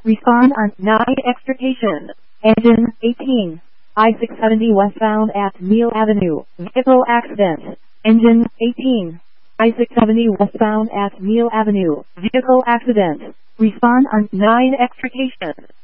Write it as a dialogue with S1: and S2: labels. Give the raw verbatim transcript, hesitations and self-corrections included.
S1: Respond on nine extrication. Engine eighteen. I six seventy westbound at Neal Avenue. Vehicle accident. Engine eighteen. I six seventy westbound at Neal Avenue. Vehicle accident. Respond on nine extrication.